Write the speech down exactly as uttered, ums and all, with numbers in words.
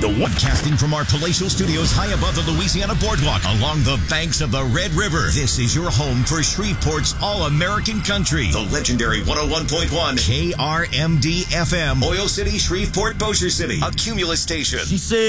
The one casting from our palatial studios high above the Louisiana Boardwalk along the banks of the Red River. This is your home for Shreveport's all-American country. The legendary one oh one point one K R M D F M. Oil City, Shreveport, Bossier City. A Cumulus station. She said